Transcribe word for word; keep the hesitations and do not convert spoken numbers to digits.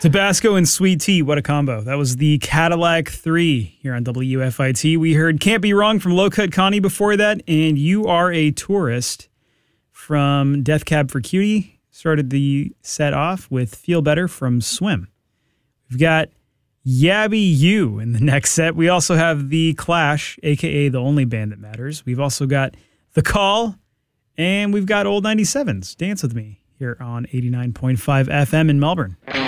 Tabasco and Sweet Tea, what a combo. That was the Cadillac three here on W F I T. We heard Can't Be Wrong from Low Cut Connie before that, and You Are a Tourist from Death Cab for Cutie. Started the set off with Feel Better from Swim. We've got Yabby You in the next set. We also have The Clash, a k a. The Only Band That Matters. We've also got The Call, and we've got Old ninety-sevens, Dance With Me, here on eighty-nine point five F M in Melbourne.